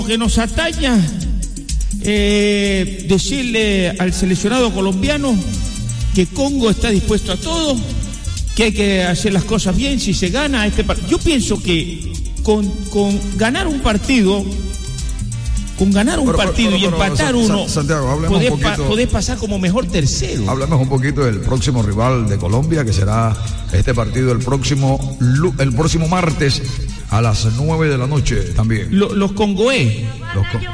que nos ataña, decirle al seleccionado colombiano que Congo está dispuesto a todo, que hay que hacer las cosas bien. Si se gana este partido, yo pienso que con ganar un partido, y empatar uno, Santiago, podés pasar como mejor tercero. Hablemos un poquito del próximo rival de Colombia, que será este partido el próximo martes a las 9 de la noche también. Los congoés.